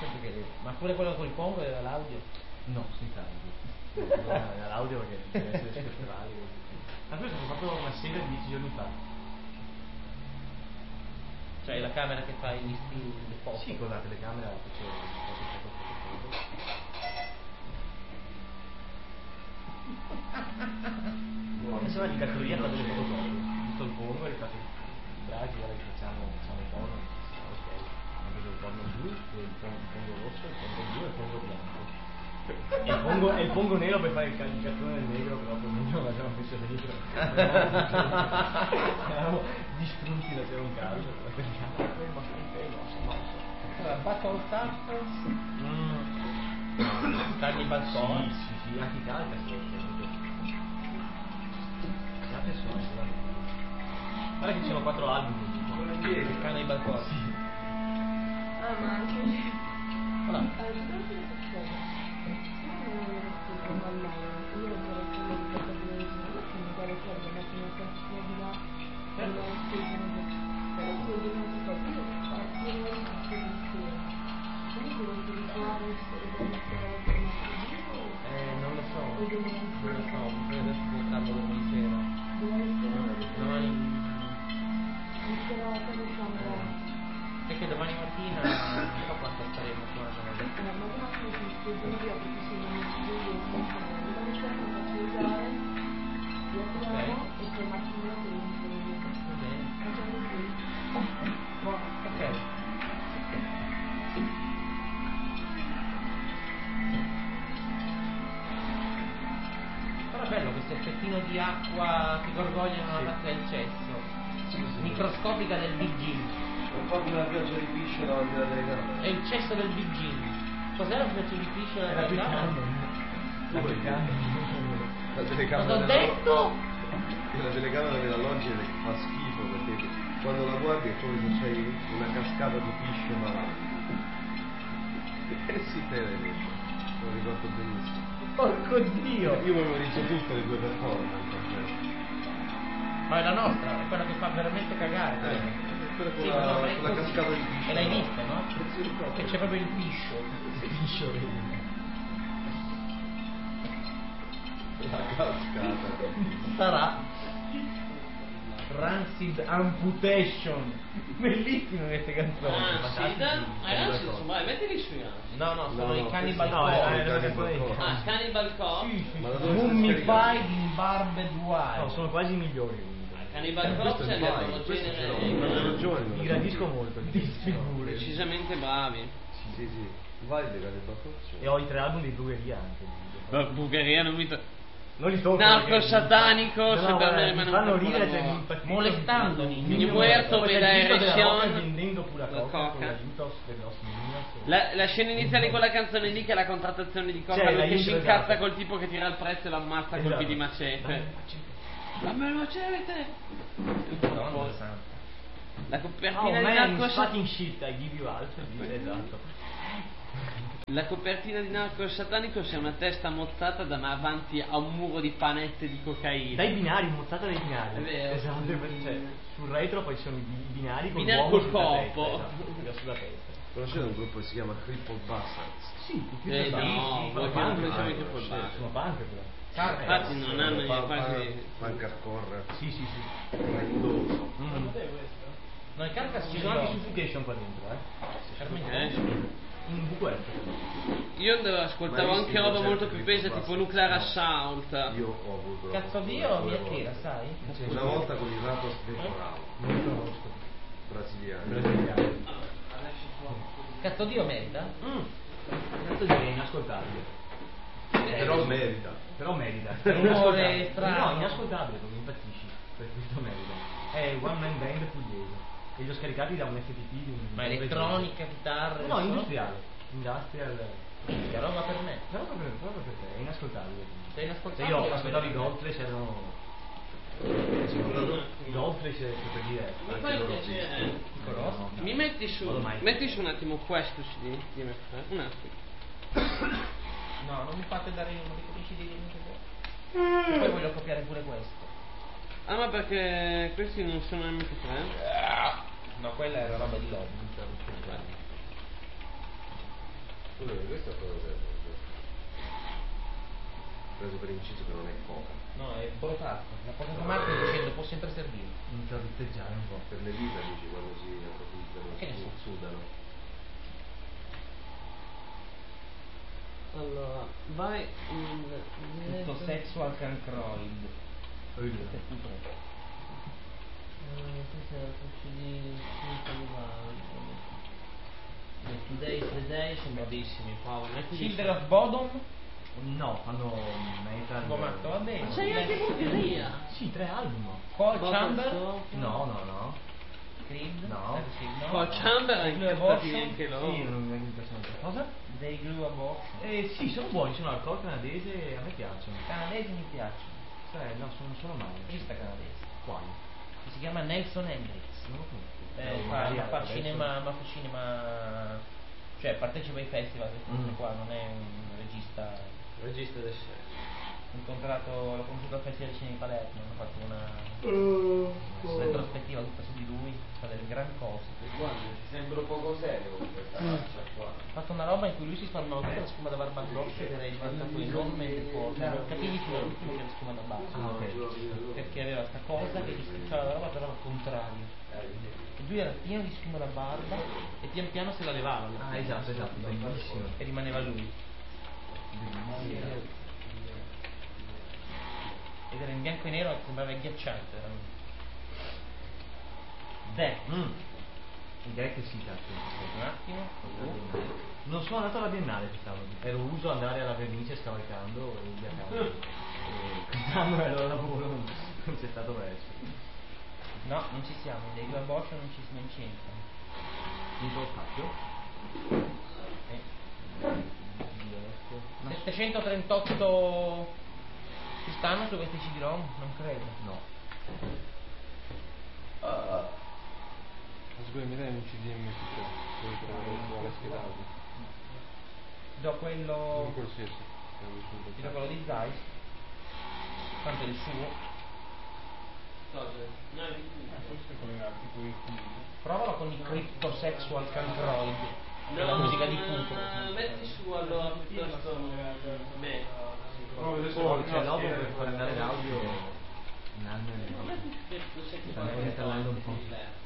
Ma pure quello col Congo era l'audio? No, senza audio. No, era l'audio perché deve essere spettrali. Ma questo l'ho fatto una serie 10 giorni fa. Cioè la camera che fa gli stili di foto? Sì, con la telecamera facevo foto. Adesso la categoria fa delle fotocopie. Visto il Congo e rifaccio Draghi, ora facciamo il porno. Ok, anche il porno blu, il Congo rosso, il Congo blu e il Congo bianco. E il Congo nero per fare il cartone del negro, però per me non l'abbiamo messo dietro. Eravamo distrutti da c'era un caso. Allora, Battle Tappers. Cannibal Corpse. Sì, anche calca guarda che ci sono 4 album Il Cannibal Corpse. Sì. Ma anche Voilà. Non lo so, adesso portarlo domani sera. Perché domani mattina non so quanto staremo qua. Ok. Però è bello questo effettino di acqua che gorgoglia nella parte del cesso, microscopica del Big Gin. Un po' come la pioggia di piscina della telecamera. È il cesso del Big Gin. Cos'è la pioggia di piscina della telecamera? La telecamera. Cosa ho detto? La telecamera della Logitech fa schifo perché quando la guardi è come se c'hai una cascata di pisce sì, te lo ricordo benissimo. Porco Dio! Io memorizzo tutte le due performance. Ma è la nostra, è quella che fa veramente cagare. Quella con Sì, la, no, ma è con la così. cascata di pisce. E l'hai vista, no? Sì, Che c'è proprio il piscio. La cascata. Sarà Rancid Amputation. Bellissime queste canzoni. Ragazzi, insomma, mettili sui No, sono i Cannibal Corpse. Cannibal Corpse. Ma da dove Mummified in Barbed Wire. No, sono quasi i migliori. Cannibal Corpse è il genere. Quando ero giovane Li gradisco molto. Decisamente bravi. Sì. Vai le Cannibal Corpse. E ho i 3 album di Bugheria anche. Bugheria non mi Non li tocco. Narco satanico, se per me mi rimane fanno un po' ridere, la cioè, nuova. Molestandoli. Mi muerto per la erezione. Vendendo pure La coca coca. con l'aiuto dei nostri minions. La scena iniziale con la canzone lì che è la contrattazione di coca, Cioè, lui che l'aiuto, si incazza esatto. col tipo che tira il prezzo e lo ammazza a colpi di macete. Dammi il macete! Madonna santa. La Oh copertina di man, Narco fucking shit, I give you alto. Esatto. La copertina di Narco satanico c'è una testa mozzata davanti a un muro di panette di cocaina. Dai binari, mozzata dai binari. È vero. Esatto, cioè, sul retro poi ci sono i binari con Binari l'uomo col sulla corpo. testa, esatto, sulla testa. Conoscete un gruppo che si chiama Crippled Bastards? Sì, tutti No, sono voi che non conoscete che può dare. sono punk però. Infatti non hanno quasi. Punk hardcore. Sì. Grindoso. No, il Carcass Ci sono anche Suffocation qua dentro, in VQF. Io ascoltavo Ma anche io roba sì, molto certo, più che pesa, questo tipo basta. Nuclear No. Assault. Io ho avuto. Cazzo Dio mi attira, sai? Una volta con il Ratos Temporal Non lo conosco. brasiliano. Cazzo Dio merita? Cazzo di è inascoltabile. Però merita. Però merita. È un rumore Inascoltabile. strano. No, inascoltabile, non mi impazzisci. Per questo merita. È One Man Band pugliese. E li ho scaricati da un FTP di un. Ma elettronica, chitarre? No, industriale. Industrial. Che roba per me. Però proprio per te, è inascoltabile. Sei inascoltabile. Se io ascoltavo i Goldflesh erano. I Goldflesh per dire. Mi fai piacere? Mi metti su un attimo questo CD di MF, un attimo. No, non mi fate dare uno di quei CD che poi voglio copiare pure questo. Ah, ma perché questi non sono MP3? No, quella era roba di lobby. questo è proprio preso per inciso che non è coca. No, è brotato. L'ha portato Marco dicendo può sempre servire. Inizia a ritteggiare un po'. Per le dita dici quando si approfittano, Che ne so. sudano. Allora, vai Tutto sexual cancroid. Questo è tutto. Questa è la voce di Today's the Day, sono bravissimi, Paolo. Children of Bodom. No, fanno metal. Gomatto, va bene. Ma c'hai anche Bulgaria? Sì, 3 album. Paul Chamber. No. Creed. No. Paul Chamber è Glue incapati Abortion. anche loro. Sì, non mi piacciono. Cosa? Dei Glue Abortion. Sì, sono buoni, sono alcol canadese e a me piacciono. Canadesi mi piacciono. No, sono male. Regista canadese. Quali? Che si chiama Nelson Hendricks. Non lo conosco. Fa cinema, cioè partecipa ai festival, queste cose qua, non è un regista. Regista del scena. L'ho conosciuto al Festival di Cinema di Palermo, hanno fatto una retrospettiva tutta su di lui, fa delle gran cose. Guarda, ti sembra poco serio con questa faccia qua. Ha fatto una roba in cui lui si spalmava tutta la spuma da barba addosso ed era diventato enormemente forte, non capivi fino all'ultimo che era spuma da barba. Perché aveva sta cosa che gli schiacciava la roba però al contrario. E lui era pieno di spuma da barba e pian piano se la levava. Esatto, bellissimo. E rimaneva lui. Ed era in bianco e nero e sembrava agghiacciante veramente. Direi che sì, cazzo. Un attimo. Non sono andato alla Biennale quest'anno, ero uso andare alla Vernice scavalcando e via cavolo. Quest'anno ero al lavoro, non c'è stato verso. No, non ci siamo, dei Glue Abortion non c'entrano. Un po' spazio? 738 ci stanno su questi CD-ROM? Non credo. No. Scusa, mi dai un CD MP3 vuole schedato. Do quello. Qualsiasi. Ti do quello di Zeiss. Tanto è il suo. Provalo con i Cryptosexual Cancroid. La musica di Cupo. Metti su allora piuttosto me. C'è l'audio per fare andare l'audio in almeno. Sta installando un po'.